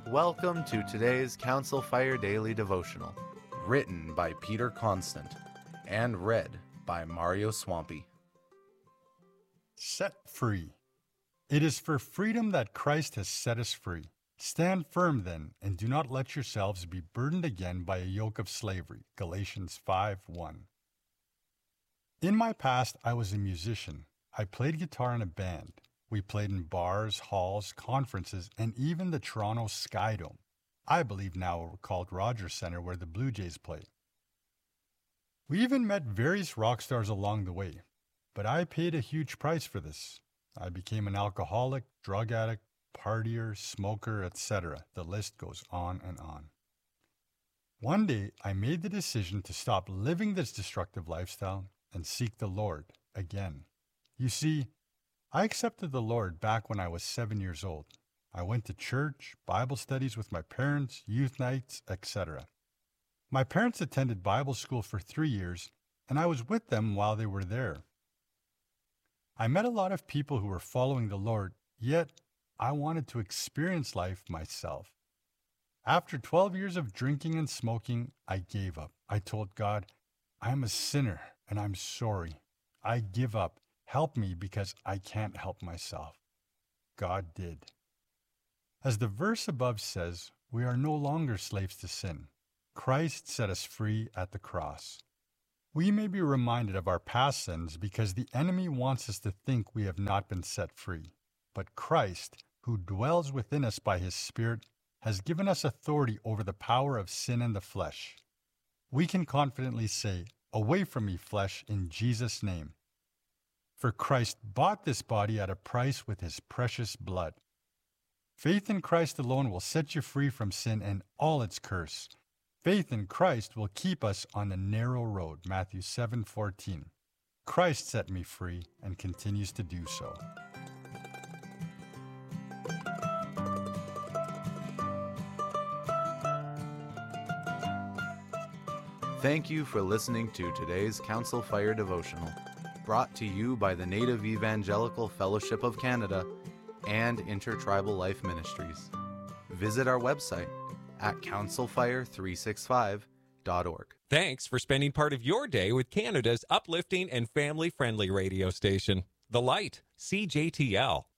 Welcome to today's Council Fire Daily Devotional, written by Peter Constant and read by Mario Swampy. Set free. It is for freedom that Christ has set us free. Stand firm then, and do not let yourselves be burdened again by a yoke of slavery. Galatians 5:1. In my past, I was a musician. I played guitar in a band. We played in bars, halls, conferences, and even the Toronto Skydome. I believe now called Rogers Centre, where the Blue Jays play. We even met various rock stars along the way, but I paid a huge price for this. I became an alcoholic, drug addict, partier, smoker, etc. The list goes on and on. One day, I made the decision to stop living this destructive lifestyle and seek the Lord again. You see, I accepted the Lord back when I was 7 years old. I went to church, Bible studies with my parents, youth nights, etc. My parents attended Bible school for 3 years, and I was with them while they were there. I met a lot of people who were following the Lord, yet I wanted to experience life myself. After 12 years of drinking and smoking, I gave up. I told God, I am a sinner and I'm sorry. I give up. Help me because I can't help myself. God did. As the verse above says, we are no longer slaves to sin. Christ set us free at the cross. We may be reminded of our past sins because the enemy wants us to think we have not been set free. But Christ, who dwells within us by his Spirit, has given us authority over the power of sin and the flesh. We can confidently say, "Away from me, flesh," in Jesus' name. For Christ bought this body at a price with his precious blood. Faith in Christ alone will set you free from sin and all its curse. Faith in Christ will keep us on the narrow road, Matthew 7:14. Christ set me free and continues to do so. Thank you for listening to today's Council Fire Devotional, brought to you by the Native Evangelical Fellowship of Canada and Intertribal Life Ministries. Visit our website at councilfire365.org. Thanks for spending part of your day with Canada's uplifting and family-friendly radio station, The Light, CJTL.